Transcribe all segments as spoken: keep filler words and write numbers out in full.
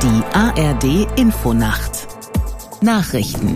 Die A R D-Infonacht. Nachrichten.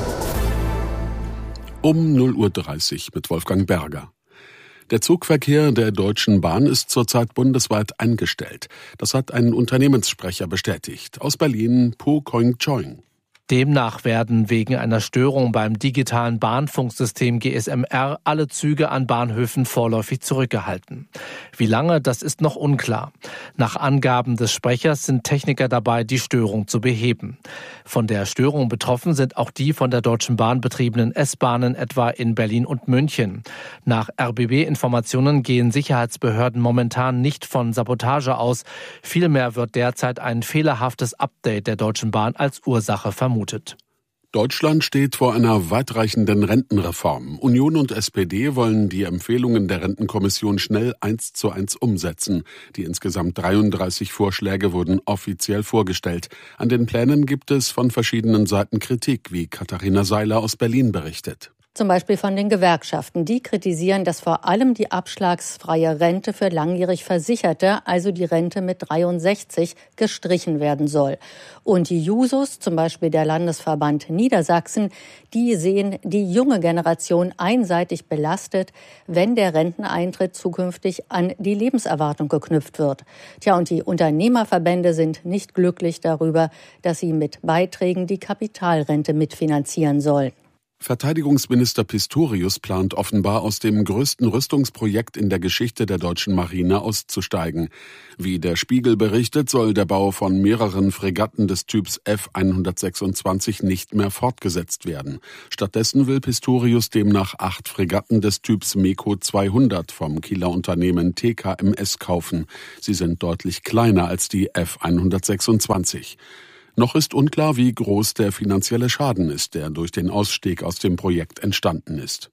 Um null Uhr dreißig mit Wolfgang Berger. Der Zugverkehr der Deutschen Bahn ist zurzeit bundesweit eingestellt. Das hat ein Unternehmenssprecher bestätigt. Aus Berlin, Po Koing Choing. Demnach werden wegen einer Störung beim digitalen Bahnfunksystem G S M R alle Züge an Bahnhöfen vorläufig zurückgehalten. Wie lange, das ist noch unklar. Nach Angaben des Sprechers sind Techniker dabei, die Störung zu beheben. Von der Störung betroffen sind auch die von der Deutschen Bahn betriebenen S-Bahnen etwa in Berlin und München. Nach R B B-Informationen gehen Sicherheitsbehörden momentan nicht von Sabotage aus. Vielmehr wird derzeit ein fehlerhaftes Update der Deutschen Bahn als Ursache vermutet. Deutschland steht vor einer weitreichenden Rentenreform. Union und S P D wollen die Empfehlungen der Rentenkommission schnell eins zu eins umsetzen. Die insgesamt dreiunddreißig Vorschläge wurden offiziell vorgestellt. An den Plänen gibt es von verschiedenen Seiten Kritik, wie Katharina Seiler aus Berlin berichtet. Zum Beispiel von den Gewerkschaften. Die kritisieren, dass vor allem die abschlagsfreie Rente für langjährig Versicherte, also die Rente mit dreiundsechzig, gestrichen werden soll. Und die Jusos, zum Beispiel der Landesverband Niedersachsen, die sehen die junge Generation einseitig belastet, wenn der Renteneintritt zukünftig an die Lebenserwartung geknüpft wird. Tja, und die Unternehmerverbände sind nicht glücklich darüber, dass sie mit Beiträgen die Kapitalrente mitfinanzieren sollen. Verteidigungsminister Pistorius plant offenbar, aus dem größten Rüstungsprojekt in der Geschichte der deutschen Marine auszusteigen. Wie der Spiegel berichtet, soll der Bau von mehreren Fregatten des Typs F hundertsechsundzwanzig nicht mehr fortgesetzt werden. Stattdessen will Pistorius demnach acht Fregatten des Typs MEKO zweihundert vom Kieler Unternehmen T K M S kaufen. Sie sind deutlich kleiner als die F hundertsechsundzwanzig. Noch ist unklar, wie groß der finanzielle Schaden ist, der durch den Ausstieg aus dem Projekt entstanden ist.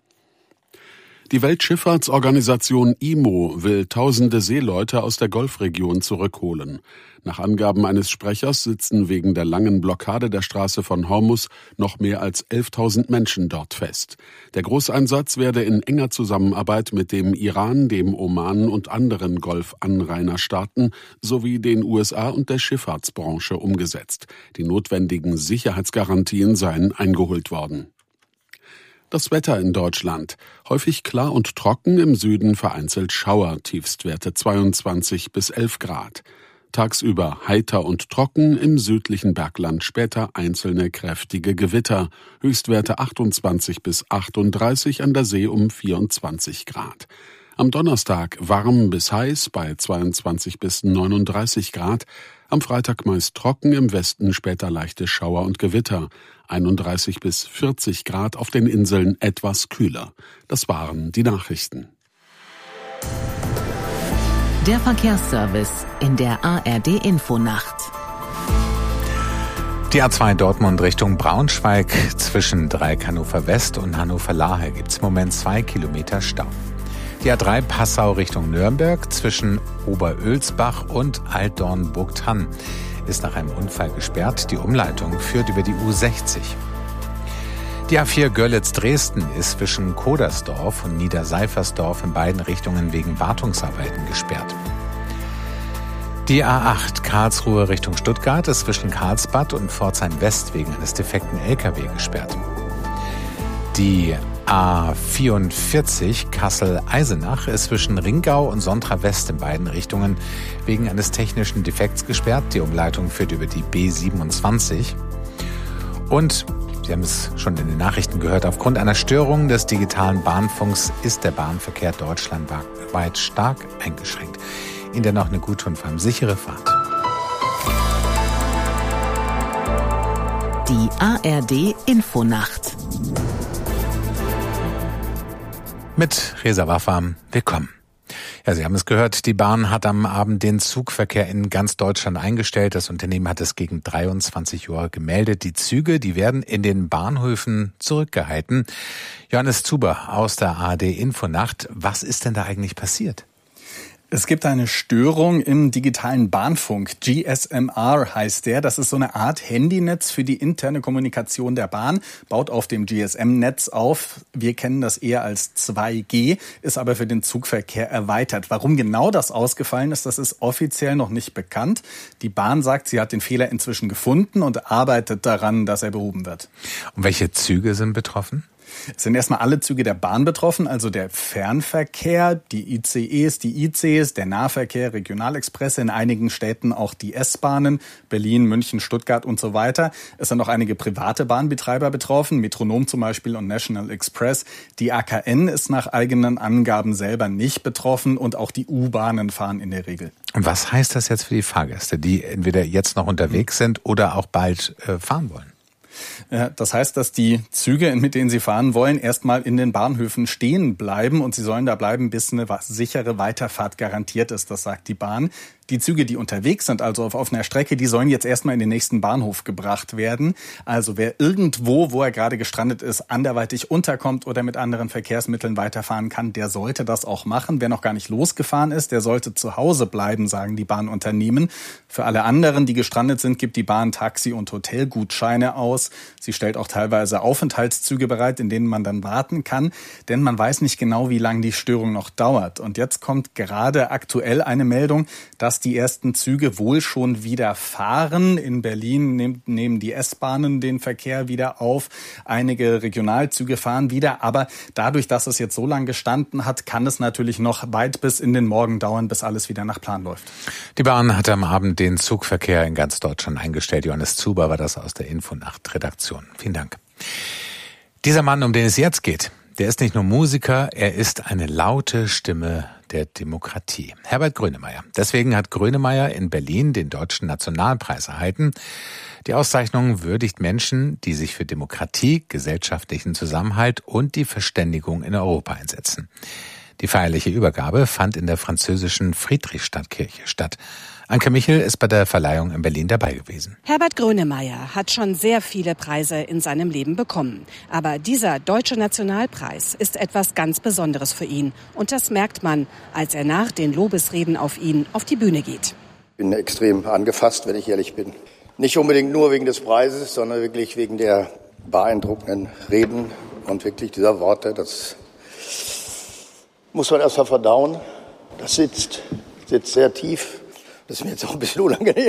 Die Weltschifffahrtsorganisation I M O will tausende Seeleute aus der Golfregion zurückholen. Nach Angaben eines Sprechers sitzen wegen der langen Blockade der Straße von Hormuz noch mehr als elftausend Menschen dort fest. Der Großeinsatz werde in enger Zusammenarbeit mit dem Iran, dem Oman und anderen Golfanrainerstaaten sowie den U S A und der Schifffahrtsbranche umgesetzt. Die notwendigen Sicherheitsgarantien seien eingeholt worden. Das Wetter in Deutschland. Häufig klar und trocken, im Süden vereinzelt Schauer, Tiefstwerte zweiundzwanzig bis elf Grad. Tagsüber heiter und trocken, im südlichen Bergland später einzelne kräftige Gewitter. Höchstwerte achtundzwanzig bis achtunddreißig, an der See um vierundzwanzig Grad. Am Donnerstag warm bis heiß bei zweiundzwanzig bis neununddreißig Grad. Am Freitag meist trocken, im Westen später leichte Schauer und Gewitter. einunddreißig bis vierzig Grad, auf den Inseln etwas kühler. Das waren die Nachrichten. Der Verkehrsservice in der A R D-Infonacht. Die A zwei Dortmund Richtung Braunschweig zwischen Dreieck Hannover West und Hannover Lahe gibt es im Moment zwei Kilometer Stau. Die A drei Passau Richtung Nürnberg zwischen Oberölsbach und Altdorn-Burgthann ist nach einem Unfall gesperrt. Die Umleitung führt über die U sechzig. Die A vier Görlitz-Dresden ist zwischen Kodersdorf und Niederseifersdorf in beiden Richtungen wegen Wartungsarbeiten gesperrt. Die A acht Karlsruhe Richtung Stuttgart ist zwischen Karlsbad und Pforzheim West wegen eines defekten L K W gesperrt. Die A vierundvierzig Kassel-Eisenach ist zwischen Ringau und Sontra West in beiden Richtungen wegen eines technischen Defekts gesperrt. Die Umleitung führt über die B siebenundzwanzig. Und, Sie haben es schon in den Nachrichten gehört, aufgrund einer Störung des digitalen Bahnfunks ist der Bahnverkehr deutschlandweit stark eingeschränkt. Ihnen dann noch eine gute und vor allem sichere Fahrt. Die A R D-Infonacht. Mit Reza Wafam, willkommen. Ja, Sie haben es gehört, die Bahn hat am Abend den Zugverkehr in ganz Deutschland eingestellt. Das Unternehmen hat es gegen dreiundzwanzig Uhr gemeldet. Die Züge, die werden in den Bahnhöfen zurückgehalten. Johannes Zuber aus der A R D-Infonacht. Was ist denn da eigentlich passiert? Es gibt eine Störung im digitalen Bahnfunk. G S M R heißt der. Das ist so eine Art Handynetz für die interne Kommunikation der Bahn. Baut auf dem G S M-Netz auf. Wir kennen das eher als zwei G, ist aber für den Zugverkehr erweitert. Warum genau das ausgefallen ist, das ist offiziell noch nicht bekannt. Die Bahn sagt, sie hat den Fehler inzwischen gefunden und arbeitet daran, dass er behoben wird. Und welche Züge sind betroffen? Es sind erstmal alle Züge der Bahn betroffen, also der Fernverkehr, die I C Es, die I C Es, der Nahverkehr, Regionalexpresse, in einigen Städten auch die S-Bahnen, Berlin, München, Stuttgart und so weiter. Es sind auch einige private Bahnbetreiber betroffen, Metronom zum Beispiel und National Express. Die A K N ist nach eigenen Angaben selber nicht betroffen und auch die U-Bahnen fahren in der Regel. Und was heißt das jetzt für die Fahrgäste, die entweder jetzt noch unterwegs sind oder auch bald äh, fahren wollen? Das heißt, dass die Züge, mit denen sie fahren wollen, erstmal in den Bahnhöfen stehen bleiben und sie sollen da bleiben, bis eine sichere Weiterfahrt garantiert ist, das sagt die Bahn. Die Züge, die unterwegs sind, also auf offener Strecke, die sollen jetzt erstmal in den nächsten Bahnhof gebracht werden. Also wer irgendwo, wo er gerade gestrandet ist, anderweitig unterkommt oder mit anderen Verkehrsmitteln weiterfahren kann, der sollte das auch machen. Wer noch gar nicht losgefahren ist, der sollte zu Hause bleiben, sagen die Bahnunternehmen. Für alle anderen, die gestrandet sind, gibt die Bahn Taxi- und Hotelgutscheine aus. Sie stellt auch teilweise Aufenthaltszüge bereit, in denen man dann warten kann, denn man weiß nicht genau, wie lange die Störung noch dauert. Und jetzt kommt gerade aktuell eine Meldung, dass die ersten Züge wohl schon wieder fahren. In Berlin nimmt, nehmen die S-Bahnen den Verkehr wieder auf. Einige Regionalzüge fahren wieder. Aber dadurch, dass es jetzt so lange gestanden hat, kann es natürlich noch weit bis in den Morgen dauern, bis alles wieder nach Plan läuft. Die Bahn hatte am Abend den Zugverkehr in ganz Deutschland eingestellt. Johannes Zuber war das aus der Infonacht-Redaktion. Vielen Dank. Dieser Mann, um den es jetzt geht, der ist nicht nur Musiker, er ist eine laute Stimme der Demokratie. Herbert Grönemeyer. Deswegen hat Grönemeyer in Berlin den Deutschen Nationalpreis erhalten. Die Auszeichnung würdigt Menschen, die sich für Demokratie, gesellschaftlichen Zusammenhalt und die Verständigung in Europa einsetzen. Die feierliche Übergabe fand in der französischen Friedrichstadtkirche statt. Anke Michel ist bei der Verleihung in Berlin dabei gewesen. Herbert Grönemeyer hat schon sehr viele Preise in seinem Leben bekommen. Aber dieser Deutsche Nationalpreis ist etwas ganz Besonderes für ihn. Und das merkt man, als er nach den Lobesreden auf ihn auf die Bühne geht. Ich bin extrem angefasst, wenn ich ehrlich bin. Nicht unbedingt nur wegen des Preises, sondern wirklich wegen der beeindruckenden Reden und wirklich dieser Worte. Das muss man erst mal verdauen. Das sitzt, sitzt sehr tief. Das ist mir jetzt auch ein bisschen unangenehm,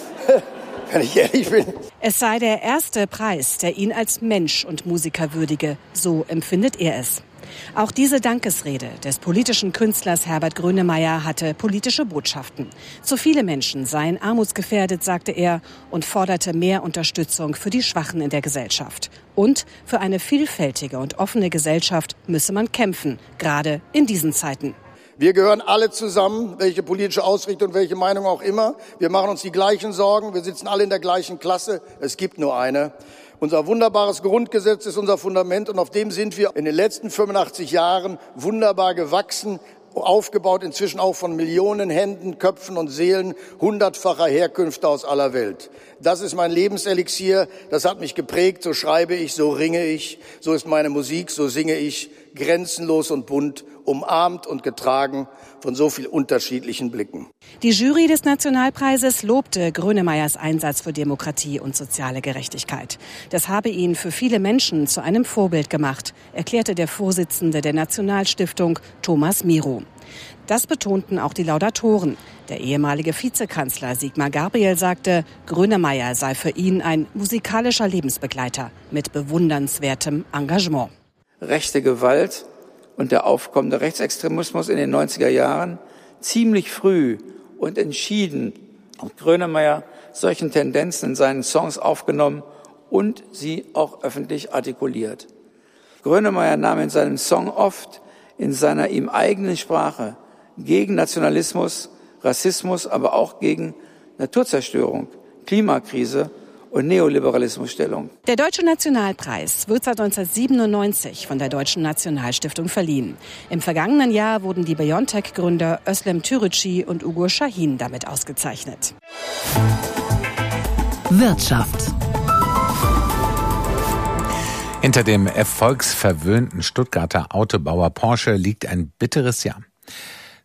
wenn ich ehrlich bin. Es sei der erste Preis, der ihn als Mensch und Musiker würdige. So empfindet er es. Auch diese Dankesrede des politischen Künstlers Herbert Grönemeyer hatte politische Botschaften. Zu viele Menschen seien armutsgefährdet, sagte er, und forderte mehr Unterstützung für die Schwachen in der Gesellschaft. Und für eine vielfältige und offene Gesellschaft müsse man kämpfen, gerade in diesen Zeiten. Wir gehören alle zusammen, welche politische Ausrichtung, welche Meinung auch immer. Wir machen uns die gleichen Sorgen. Wir sitzen alle in der gleichen Klasse. Es gibt nur eine. Unser wunderbares Grundgesetz ist unser Fundament und auf dem sind wir in den letzten fünfundachtzig Jahren wunderbar gewachsen, aufgebaut inzwischen auch von Millionen Händen, Köpfen und Seelen hundertfacher Herkünfte aus aller Welt. Das ist mein Lebenselixier, das hat mich geprägt, so schreibe ich, so ringe ich, so ist meine Musik, so singe ich, grenzenlos und bunt, umarmt und getragen von so viel unterschiedlichen Blicken. Die Jury des Nationalpreises lobte Grönemeyers Einsatz für Demokratie und soziale Gerechtigkeit. Das habe ihn für viele Menschen zu einem Vorbild gemacht, erklärte der Vorsitzende der Nationalstiftung, Thomas Miro. Das betonten auch die Laudatoren. Der ehemalige Vizekanzler Sigmar Gabriel sagte, Grönemeyer sei für ihn ein musikalischer Lebensbegleiter mit bewundernswertem Engagement. Rechte Gewalt und der aufkommende Rechtsextremismus in den neunziger Jahren ziemlich früh und entschieden hat Grönemeyer solchen Tendenzen in seinen Songs aufgenommen und sie auch öffentlich artikuliert. Grönemeyer nahm in seinem Song oft in seiner ihm eigenen Sprache gegen Nationalismus, Rassismus, aber auch gegen Naturzerstörung, Klimakrise und Neoliberalismus Stellung. Der Deutsche Nationalpreis wird seit neunzehnhundertsiebenundneunzig von der Deutschen Nationalstiftung verliehen. Im vergangenen Jahr wurden die BioNTech-Gründer Özlem Türeci und Ugur Şahin damit ausgezeichnet. Wirtschaft. Hinter dem erfolgsverwöhnten Stuttgarter Autobauer Porsche liegt ein bitteres Jahr.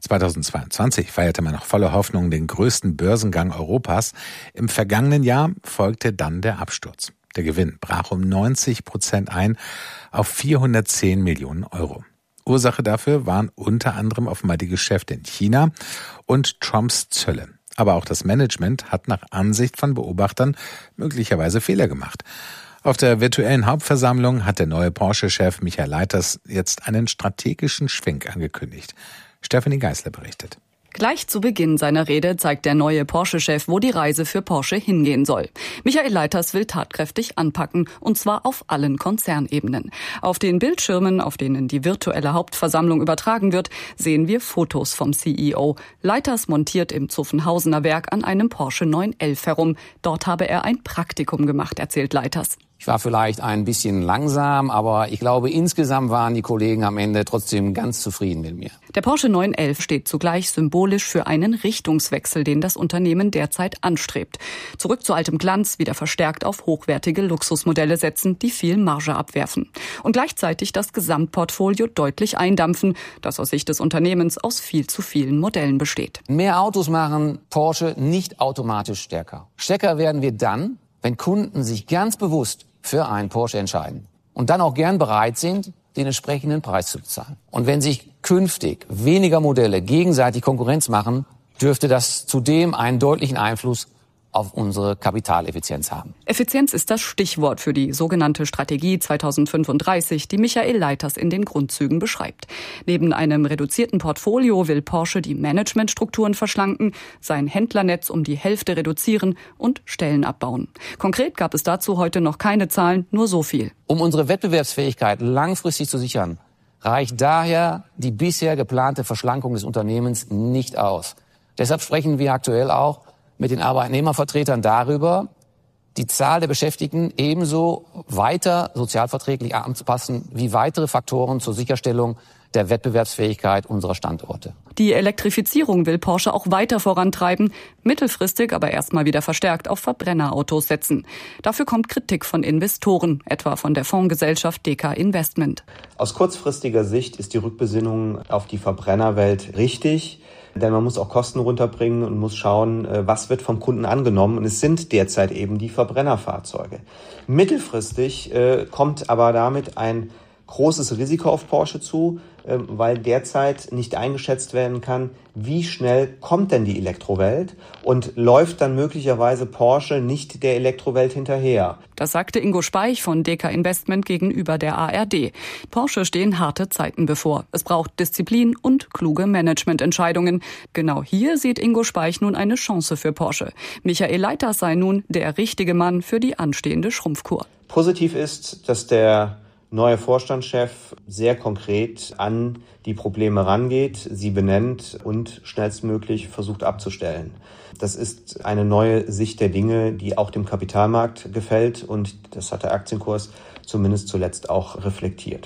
zweitausendzweiundzwanzig feierte man noch voller Hoffnung den größten Börsengang Europas. Im vergangenen Jahr folgte dann der Absturz. Der Gewinn brach um neunzig Prozent ein auf vierhundertzehn Millionen Euro. Ursache dafür waren unter anderem offenbar die Geschäfte in China und Trumps Zölle. Aber auch das Management hat nach Ansicht von Beobachtern möglicherweise Fehler gemacht. Auf der virtuellen Hauptversammlung hat der neue Porsche-Chef Michael Leiters jetzt einen strategischen Schwenk angekündigt. Stephanie Geisler berichtet. Gleich zu Beginn seiner Rede zeigt der neue Porsche-Chef, wo die Reise für Porsche hingehen soll. Michael Leiters will tatkräftig anpacken, und zwar auf allen Konzernebenen. Auf den Bildschirmen, auf denen die virtuelle Hauptversammlung übertragen wird, sehen wir Fotos vom C E O. Leiters montiert im Zuffenhausener Werk an einem Porsche neun elf herum. Dort habe er ein Praktikum gemacht, erzählt Leiters. Ich war vielleicht ein bisschen langsam, aber ich glaube, insgesamt waren die Kollegen am Ende trotzdem ganz zufrieden mit mir. Der Porsche neun elf steht zugleich symbolisch für einen Richtungswechsel, den das Unternehmen derzeit anstrebt. Zurück zu altem Glanz, wieder verstärkt auf hochwertige Luxusmodelle setzen, die viel Marge abwerfen. Und gleichzeitig das Gesamtportfolio deutlich eindampfen, das aus Sicht des Unternehmens aus viel zu vielen Modellen besteht. Mehr Autos machen Porsche nicht automatisch stärker. Stärker werden wir dann, wenn Kunden sich ganz bewusst für einen Porsche entscheiden und dann auch gern bereit sind, den entsprechenden Preis zu bezahlen. Und wenn sich künftig weniger Modelle gegenseitig Konkurrenz machen, dürfte das zudem einen deutlichen Einfluss auf unsere Kapitaleffizienz haben. Effizienz ist das Stichwort für die sogenannte Strategie zweitausendfünfunddreißig, die Michael Leiters in den Grundzügen beschreibt. Neben einem reduzierten Portfolio will Porsche die Managementstrukturen verschlanken, sein Händlernetz um die Hälfte reduzieren und Stellen abbauen. Konkret gab es dazu heute noch keine Zahlen, nur so viel. Um unsere Wettbewerbsfähigkeit langfristig zu sichern, reicht daher die bisher geplante Verschlankung des Unternehmens nicht aus. Deshalb sprechen wir aktuell auch mit den Arbeitnehmervertretern darüber, die Zahl der Beschäftigten ebenso weiter sozialverträglich anzupassen wie weitere Faktoren zur Sicherstellung der Wettbewerbsfähigkeit unserer Standorte. Die Elektrifizierung will Porsche auch weiter vorantreiben, mittelfristig aber erstmal wieder verstärkt auf Verbrennerautos setzen. Dafür kommt Kritik von Investoren, etwa von der Fondsgesellschaft D K Investment. Aus kurzfristiger Sicht ist die Rückbesinnung auf die Verbrennerwelt richtig. Denn man muss auch Kosten runterbringen und muss schauen, was wird vom Kunden angenommen. Und es sind derzeit eben die Verbrennerfahrzeuge. Mittelfristig äh, kommt aber damit ein großes Risiko auf Porsche zu, äh, weil derzeit nicht eingeschätzt werden kann, wie schnell kommt denn die Elektrowelt und läuft dann möglicherweise Porsche nicht der Elektrowelt hinterher. Das sagte Ingo Speich von D K Investment gegenüber der A R D. Porsche stehen harte Zeiten bevor. Es braucht Disziplin und kluge Managemententscheidungen. Genau hier sieht Ingo Speich nun eine Chance für Porsche. Michael Leiters sei nun der richtige Mann für die anstehende Schrumpfkur. Positiv ist, dass der neue Vorstandschef sehr konkret an die Probleme rangeht, sie benennt und schnellstmöglich versucht abzustellen. Das ist eine neue Sicht der Dinge, die auch dem Kapitalmarkt gefällt, und das hat der Aktienkurs zumindest zuletzt auch reflektiert.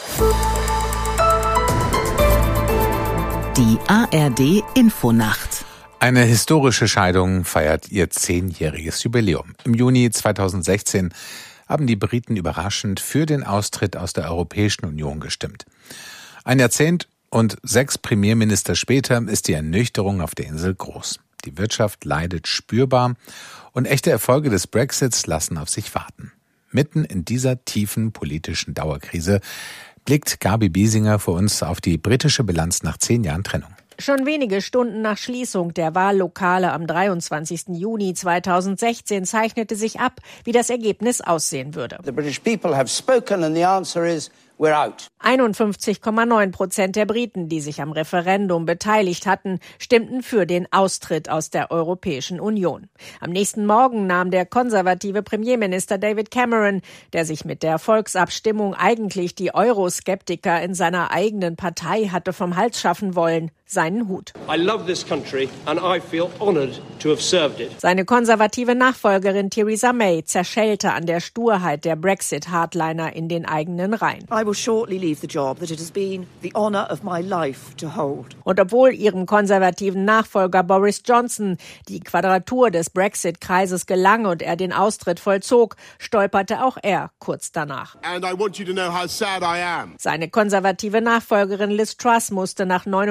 Die A R D Infonacht. Eine historische Scheidung feiert ihr zehnjähriges Jubiläum. Im Juni zweitausendsechzehn haben die Briten überraschend für den Austritt aus der Europäischen Union gestimmt. Ein Jahrzehnt und sechs Premierminister später ist die Ernüchterung auf der Insel groß. Die Wirtschaft leidet spürbar und echte Erfolge des Brexits lassen auf sich warten. Mitten in dieser tiefen politischen Dauerkrise blickt Gabi Biesinger für uns auf die britische Bilanz nach zehn Jahren Trennung. Schon wenige Stunden nach Schließung der Wahllokale am dreiundzwanzigsten Juni zweitausendsechzehn zeichnete sich ab, wie das Ergebnis aussehen würde. The British people have spoken and the answer is we're out. einundfünfzig Komma neun Prozent der Briten, die sich am Referendum beteiligt hatten, stimmten für den Austritt aus der Europäischen Union. Am nächsten Morgen nahm der konservative Premierminister David Cameron, der sich mit der Volksabstimmung eigentlich die Euroskeptiker in seiner eigenen Partei hatte vom Hals schaffen wollen, seinen Hut. I love this country and I feel honored to have served it. Seine konservative Nachfolgerin Theresa May zerschellte an der Sturheit der Brexit-Hardliner in den eigenen Reihen. I will shortly leave the job that it has been the honor of my life to hold. Und obwohl ihrem konservativen Nachfolger Boris Johnson die Quadratur des Brexit-Kreises gelang und er den Austritt vollzog, stolperte auch er kurz danach. And I want you to know how sad I am. Seine konservative Nachfolgerin Liz Truss musste nach neunundvierzig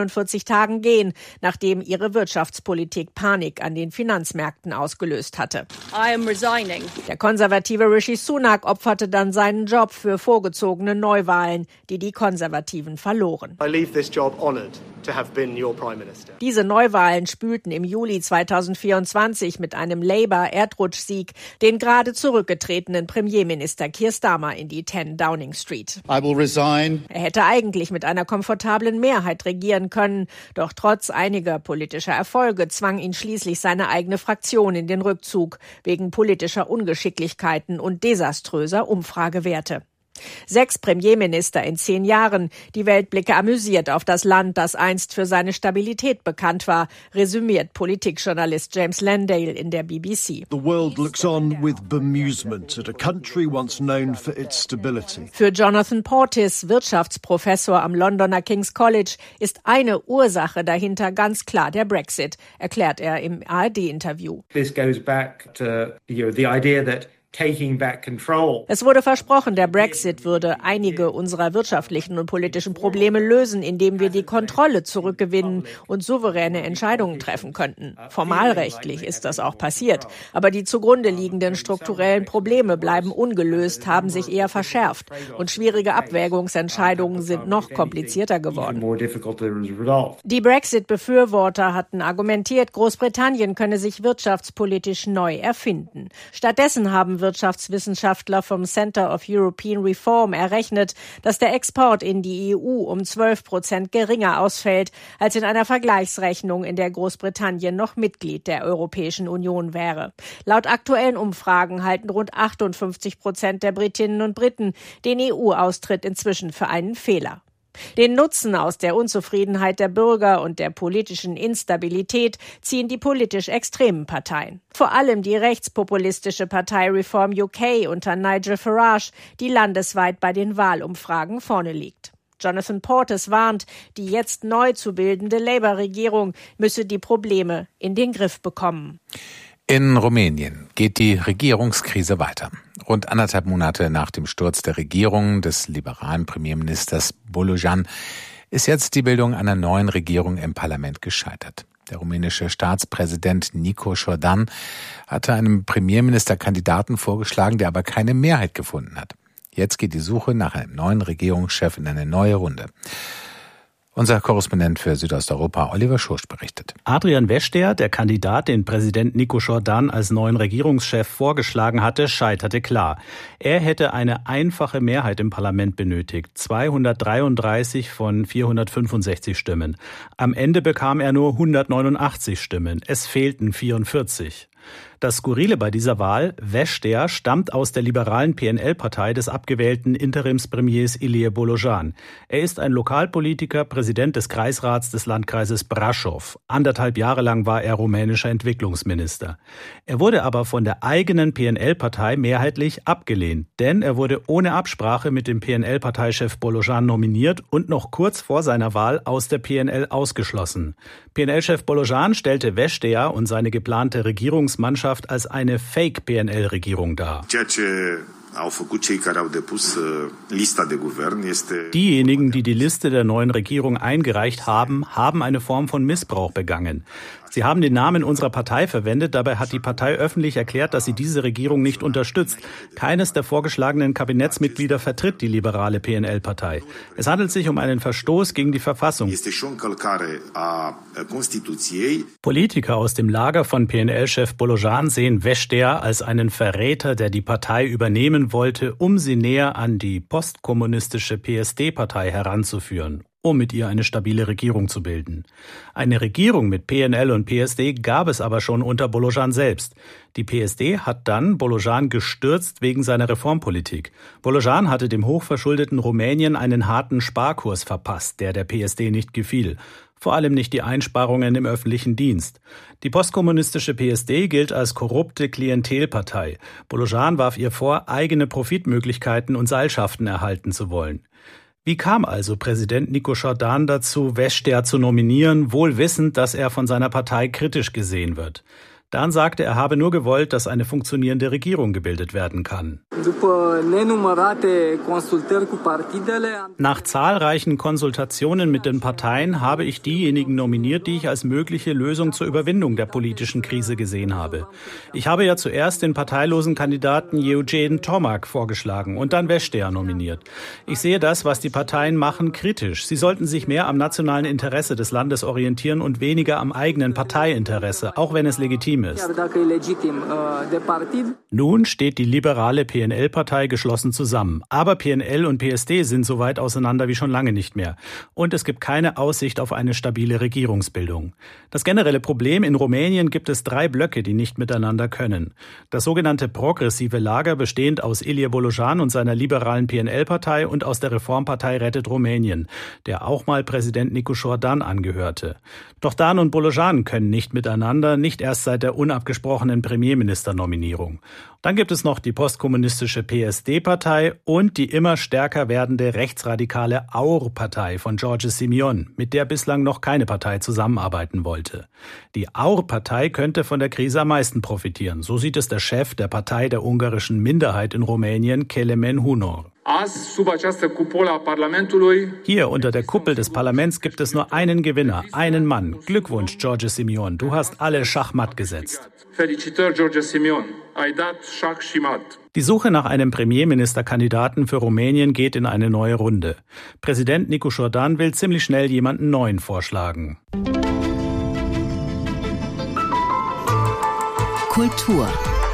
Tagen gehen, nachdem ihre Wirtschaftspolitik Panik an den Finanzmärkten ausgelöst hatte. I am resigning. Der konservative Rishi Sunak opferte dann seinen Job für vorgezogene Neuwahlen, die die Konservativen verloren. I leave this job honored to have been your Prime Minister. Diese Neuwahlen spülten im Juli zweitausendvierundzwanzig mit einem Labour-Erdrutschsieg den gerade zurückgetretenen Premierminister Keir Starmer in die zehn Downing Street. I will resign. Er hätte eigentlich mit einer komfortablen Mehrheit regieren können, doch trotz einiger politischer Erfolge zwang ihn schließlich seine eigene Fraktion in den Rückzug wegen politischer Ungeschicklichkeiten und desaströser Umfragewerte. Sechs Premierminister in zehn Jahren. Die Welt blicke amüsiert auf das Land, das einst für seine Stabilität bekannt war, resümiert Politikjournalist James Landale in der B B C. The world looks on with bemusement at a country once known for its stability. Für Jonathan Portis, Wirtschaftsprofessor am Londoner King's College, ist eine Ursache dahinter ganz klar der Brexit, erklärt er im A R D-Interview. This goes back to, you know, the idea that taking back control. Es wurde versprochen, der Brexit würde einige unserer wirtschaftlichen und politischen Probleme lösen, indem wir die Kontrolle zurückgewinnen und souveräne Entscheidungen treffen könnten. Formalrechtlich ist das auch passiert, aber die zugrunde liegenden strukturellen Probleme bleiben ungelöst, haben sich eher verschärft und schwierige Abwägungsentscheidungen sind noch komplizierter geworden. Die Brexit-Befürworter hatten argumentiert, Großbritannien könne sich wirtschaftspolitisch neu erfinden. Stattdessen haben Wirtschaftswissenschaftler vom Center of European Reform errechnet, dass der Export in die E U um zwölf Prozent geringer ausfällt, als in einer Vergleichsrechnung, in der Großbritannien noch Mitglied der Europäischen Union wäre. Laut aktuellen Umfragen halten rund achtundfünfzig Prozent der Britinnen und Briten den E U-Austritt inzwischen für einen Fehler. Den Nutzen aus der Unzufriedenheit der Bürger und der politischen Instabilität ziehen die politisch extremen Parteien. Vor allem die rechtspopulistische Partei Reform U K unter Nigel Farage, die landesweit bei den Wahlumfragen vorne liegt. Jonathan Portis warnt, die jetzt neu zu bildende Labour-Regierung müsse die Probleme in den Griff bekommen. In Rumänien geht die Regierungskrise weiter. Rund anderthalb Monate nach dem Sturz der Regierung des liberalen Premierministers Bolojan ist jetzt die Bildung einer neuen Regierung im Parlament gescheitert. Der rumänische Staatspräsident Nicu Jordan hatte einem Premierministerkandidaten vorgeschlagen, der aber keine Mehrheit gefunden hat. Jetzt geht die Suche nach einem neuen Regierungschef in eine neue Runde. Unser Korrespondent für Südosteuropa, Oliver Schursch, berichtet. Adrian Wester, der Kandidat, den Präsident Nicu Jordan als neuen Regierungschef vorgeschlagen hatte, scheiterte klar. Er hätte eine einfache Mehrheit im Parlament benötigt, zweihundertdreiunddreißig von vierhundertfünfundsechzig Stimmen. Am Ende bekam er nur hundertneunundachtzig Stimmen. Es fehlten vierundvierzig. Das Skurrile bei dieser Wahl, Wester stammt aus der liberalen P N L-Partei des abgewählten Interimspremiers Ilie Bolojan. Er ist ein Lokalpolitiker, Präsident des Kreisrats des Landkreises Brașov. Anderthalb Jahre lang war er rumänischer Entwicklungsminister. Er wurde aber von der eigenen P N L-Partei mehrheitlich abgelehnt, denn er wurde ohne Absprache mit dem P N L-Parteichef Bolojan nominiert und noch kurz vor seiner Wahl aus der P N L ausgeschlossen. P N L-Chef Bolojan stellte Wester und seine geplante Regierungsmannschaft als eine Fake-P N L-Regierung dar. Diejenigen, die die Liste der neuen Regierung eingereicht haben, haben eine Form von Missbrauch begangen. Sie haben den Namen unserer Partei verwendet, dabei hat die Partei öffentlich erklärt, dass sie diese Regierung nicht unterstützt. Keines der vorgeschlagenen Kabinettsmitglieder vertritt die liberale P N L-Partei. Es handelt sich um einen Verstoß gegen die Verfassung. Politiker aus dem Lager von P N L-Chef Bolojan sehen Wester als einen Verräter, der die Partei übernehmen wollte, um sie näher an die postkommunistische P S D-Partei heranzuführen, um mit ihr eine stabile Regierung zu bilden. Eine Regierung mit P N L und P S D gab es aber schon unter Bolojan selbst. Die P S D hat dann Bolojan gestürzt wegen seiner Reformpolitik. Bolojan hatte dem hochverschuldeten Rumänien einen harten Sparkurs verpasst, der der P S D nicht gefiel. Vor allem nicht die Einsparungen im öffentlichen Dienst. Die postkommunistische P S D gilt als korrupte Klientelpartei. Bolojan warf ihr vor, eigene Profitmöglichkeiten und Seilschaften erhalten zu wollen. Wie kam also Präsident Nicu Jordan dazu, Wester zu nominieren, wohl wissend, dass er von seiner Partei kritisch gesehen wird? Dan sagte, er habe nur gewollt, dass eine funktionierende Regierung gebildet werden kann. Nach zahlreichen Konsultationen mit den Parteien habe ich diejenigen nominiert, die ich als mögliche Lösung zur Überwindung der politischen Krise gesehen habe. Ich habe ja zuerst den parteilosen Kandidaten Eugene Tomak vorgeschlagen und dann Vestager nominiert. Ich sehe das, was die Parteien machen, kritisch. Sie sollten sich mehr am nationalen Interesse des Landes orientieren und weniger am eigenen Parteiinteresse, auch wenn es legitim ist. Nun steht die liberale P N L-Partei geschlossen zusammen. Aber P N L und P S D sind so weit auseinander wie schon lange nicht mehr. Und es gibt keine Aussicht auf eine stabile Regierungsbildung. Das generelle Problem: in Rumänien gibt es drei Blöcke, die nicht miteinander können. Das sogenannte progressive Lager, bestehend aus Ilie Bolojan und seiner liberalen P N L-Partei und aus der Reformpartei Rettet Rumänien, der auch mal Präsident Nicușor Dan angehörte. Doch Dan und Bolojan können nicht miteinander, nicht erst seit der unabgesprochenen Premierministernominierung. Dann gibt es noch die postkommunistische P S D-Partei und die immer stärker werdende rechtsradikale A U R-Partei von George Simion, mit der bislang noch keine Partei zusammenarbeiten wollte. Die A U R-Partei könnte von der Krise am meisten profitieren. So sieht es der Chef der Partei der ungarischen Minderheit in Rumänien, Kelemen Hunor. Hier unter der Kuppel des Parlaments gibt es nur einen Gewinner, einen Mann. Glückwunsch, George Simion, du hast alle schachmatt gesetzt. Die Suche nach einem Premierministerkandidaten für Rumänien geht in eine neue Runde. Präsident Nicușor Dan will ziemlich schnell jemanden Neuen vorschlagen. Kultur.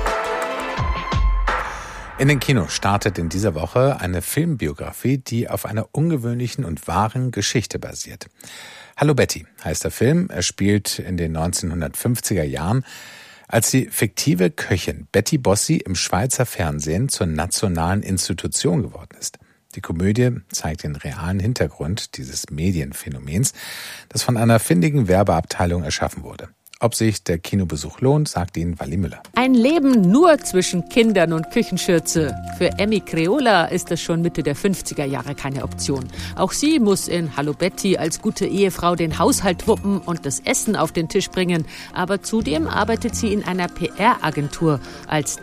In den Kinos startet in dieser Woche eine Filmbiografie, die auf einer ungewöhnlichen und wahren Geschichte basiert. Hallo Betty heißt der Film. Er spielt in den neunzehnhundertfünfziger Jahren, als die fiktive Köchin Betty Bossi im Schweizer Fernsehen zur nationalen Institution geworden ist. Die Komödie zeigt den realen Hintergrund dieses Medienphänomens, das von einer findigen Werbeabteilung erschaffen wurde. Ob sich der Kinobesuch lohnt, sagt Ihnen Wally Müller. Ein Leben nur zwischen Kindern und Küchenschürze. Für Emmy Creola ist das schon Mitte der fünfziger Jahre keine Option. Auch sie muss in Hallo Betty als gute Ehefrau den Haushalt wuppen und das Essen auf den Tisch bringen. Aber zudem arbeitet sie in einer P R-Agentur als